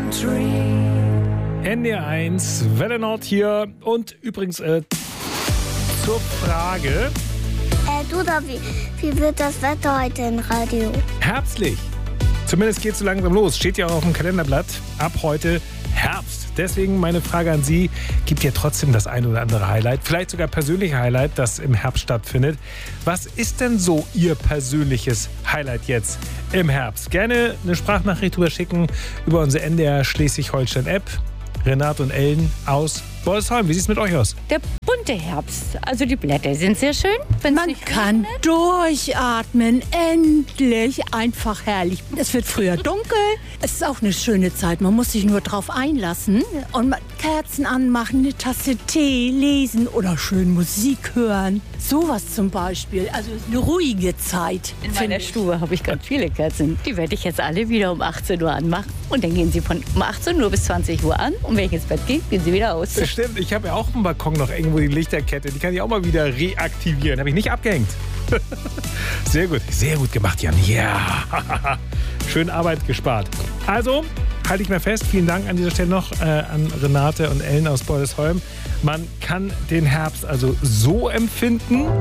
NDR1, Welle Nord hier. Und übrigens zur Frage. Du, wie wird das Wetter heute im Radio? Herbstlich. Zumindest geht es so langsam los. Steht ja auch auf dem Kalenderblatt. Ab heute Herbst. Deswegen meine Frage an Sie. Gibt ja trotzdem das ein oder andere Highlight, vielleicht sogar persönliche Highlight, das im Herbst stattfindet. Was ist denn so Ihr persönliches Highlight jetzt im Herbst? Gerne eine Sprachnachricht drüber schicken über unsere NDR Schleswig-Holstein-App. Renate und Ellen aus Bollesheim. Wie sieht es mit euch aus? Der bunte Herbst. Also die Blätter sind sehr schön. Man kann durchatmen. Endlich. Einfach herrlich. Es wird früher dunkel. Es ist auch eine schöne Zeit. Man muss sich nur drauf einlassen. Und Kerzen anmachen, eine Tasse Tee, lesen oder schön Musik hören. Sowas zum Beispiel. Also eine ruhige Zeit. In meiner Stube habe ich ganz viele Kerzen. Die werde ich jetzt alle wieder um 18 Uhr anmachen. Und dann gehen sie von um 18 Uhr bis 20 Uhr an. Und wenn ich ins Bett gehe, gehen sie wieder aus. Stimmt, ich habe ja auch am Balkon noch irgendwo die Lichterkette. Die kann ich auch mal wieder reaktivieren. Habe ich nicht abgehängt. Sehr gut gemacht, Jan. Ja, schön Arbeit gespart. Also, halte ich mal fest. Vielen Dank an dieser Stelle noch an Renate und Ellen aus Bollesheim. Man kann den Herbst also so empfinden.